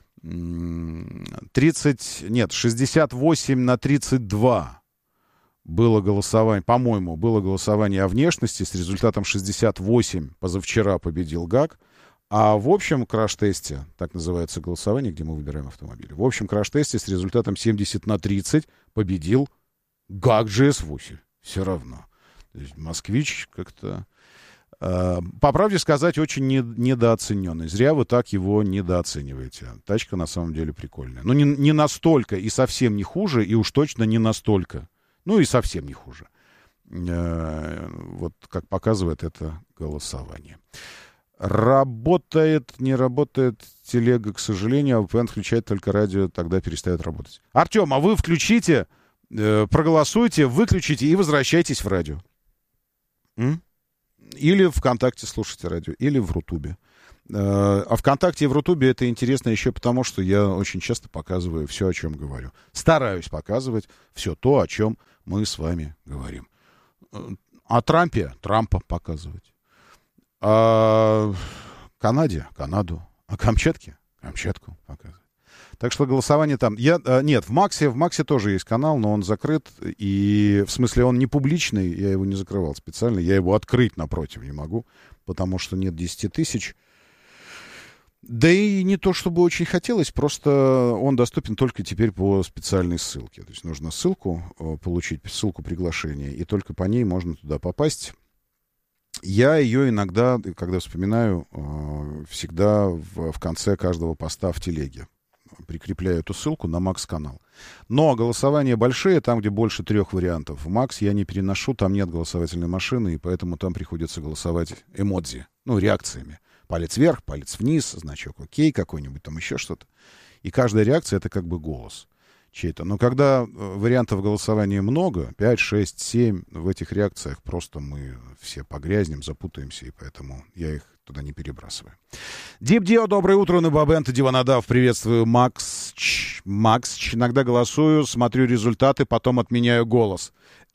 68-32 было голосование, по-моему, было голосование о внешности с результатом 68. Позавчера победил ГАК. А в общем краш-тесте, так называется голосование, где мы выбираем автомобили, в общем краш-тесте с результатом 70-30 победил ГАК GS8. Все равно. То есть москвич как-то, по правде сказать, очень недооцененный. Зря вы так его недооцениваете. Тачка на самом деле прикольная. Но не настолько и совсем не хуже, и уж точно не настолько. Ну и совсем не хуже. Вот как показывает это голосование. Не работает телега, к сожалению, а VPN включает только радио, тогда перестает работать. Артем, а вы включите, проголосуйте, выключите и возвращайтесь в радио. Или ВКонтакте слушайте радио, или в Рутубе. А ВКонтакте и в Рутубе это интересно еще потому, что я очень часто показываю все, о чем говорю. Стараюсь показывать все то, о чем мы с вами говорим. О Трампа показывать. О Канаде — Канаду. О Камчатке — Камчатку показывать. Так что голосование там... Нет, в Максе тоже есть канал, но он закрыт. И в смысле он не публичный, я его не закрывал специально. Я его открыть напротив не могу, потому что нет 10 тысяч. Да и не то, чтобы очень хотелось, просто он доступен только теперь по специальной ссылке. То есть нужно ссылку получить, ссылку приглашения, и только по ней можно туда попасть. Я ее иногда, когда вспоминаю, всегда в конце каждого поста в телеге прикрепляю эту ссылку на Макс-канал. Но голосования большие, там, где больше 3 вариантов. В Макс я не переношу, там нет голосовательной машины, и поэтому там приходится голосовать эмодзи, реакциями. Палец вверх, палец вниз, значок окей, какой-нибудь там еще что-то. И каждая реакция — это как бы голос чей-то. Но когда вариантов голосования много, 5, 6, 7, в этих реакциях просто мы все погрязнем, запутаемся, и поэтому я их туда не перебрасываю. Дип-дио, доброе утро, Набабент и Диванадав. Приветствую, Макс. Иногда голосую, смотрю результаты, потом отменяю голос.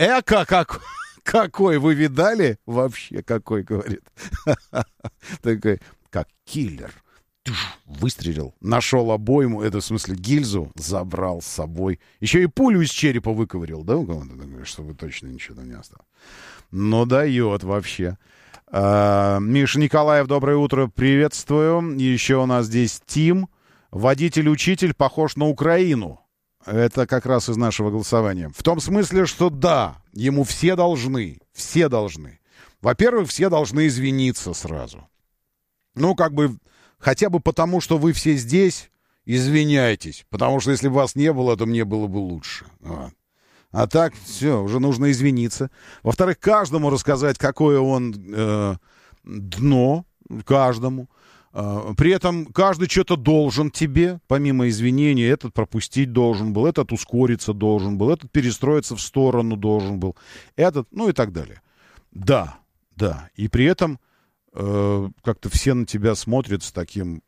Какой, вы видали? Вообще какой, говорит. Такой, как киллер. Выстрелил, нашел обойму, это в смысле гильзу, забрал с собой. Еще и пулю из черепа выковырил, да? Чтобы точно ничего там не осталось. Ну, дает вообще. Миша Николаев, доброе утро, приветствую. Еще у нас здесь Тим. Водитель-учитель похож на Украину. Это как раз из нашего голосования. В том смысле, что да, ему все должны. Во-первых, все должны извиниться сразу. Хотя бы потому, что вы все здесь, извиняйтесь. Потому что если бы вас не было, то мне было бы лучше. А так, все, уже нужно извиниться. Во-вторых, каждому рассказать, какое он дно, каждому. При этом каждый что-то должен тебе, помимо извинений. Этот пропустить должен был, этот ускориться должен был, этот перестроиться в сторону должен был, этот, и так далее. Да. И при этом как-то все на тебя смотрят с таким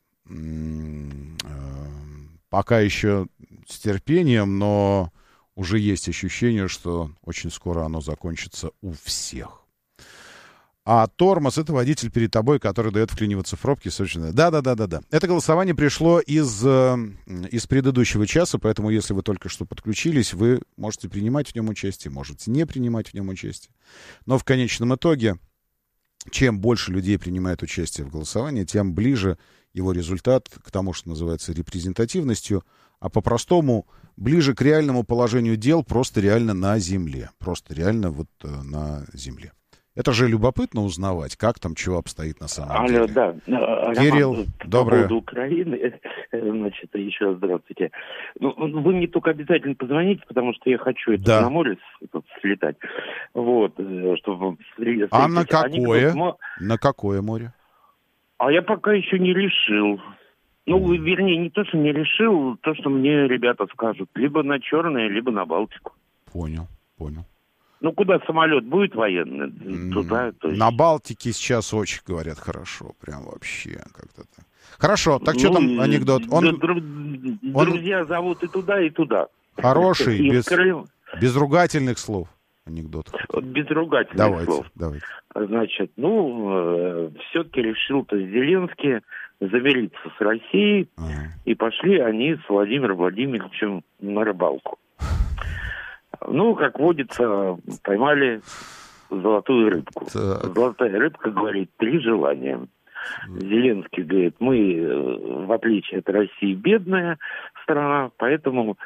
пока еще с терпением, но уже есть ощущение, что очень скоро оно закончится у всех. А тормоз — это водитель перед тобой, который дает вклиниваться в пробки. Да. Это голосование пришло из предыдущего часа, поэтому если вы только что подключились, вы можете принимать в нем участие, можете не принимать в нем участие. Но в конечном итоге, чем больше людей принимает участие в голосовании, тем ближе его результат к тому, что называется репрезентативностью, а по-простому ближе к реальному положению дел, просто реально на земле. На земле. Это же любопытно узнавать, как там, чего обстоит на самом деле. Да. Кирилл, Роман, доброе. По поводу Украины, еще раз здравствуйте. Вы мне только обязательно позвоните, потому что я хочу на море слетать. Чтобы... А на какое? На какое море? А я пока еще не решил. Вернее, не то, что не решил, то, что мне ребята скажут. Либо на Черное, либо на Балтику. Понял. Куда самолет будет военный? Туда, то есть... На Балтике сейчас очень, говорят, хорошо. Прям вообще как-то так. Хорошо, так что там анекдот? Друзья зовут и туда, и туда. Хороший, без ругательных слов анекдот. Без ругательных слов. Давайте. Значит, все-таки решил-то Зеленский замириться с Россией, и пошли они с Владимиром Владимировичем на рыбалку. Как водится, поймали золотую рыбку. Золотая рыбка говорит 3 желания. Зеленский говорит, мы, в отличие от России, бедная страна, поэтому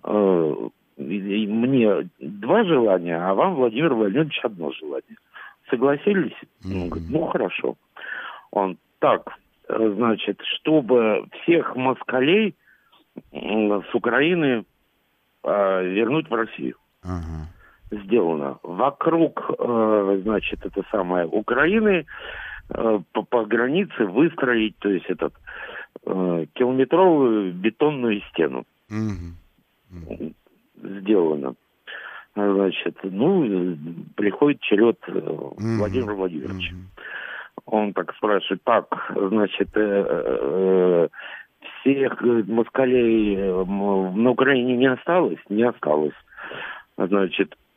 мне 2 желания, а вам, Владимир Владимирович, 1 желание. Согласились? Он говорит, хорошо. Он так, значит, чтобы всех москалей с Украины вернуть в Россию. Сделано. Вокруг, Украины по границе выстроить, то есть километровую бетонную стену. Сделано. Значит, приходит черед Владимира Владимировича. Он так спрашивает: так, значит, всех москалей на Украине не осталось? Не осталось. Значит,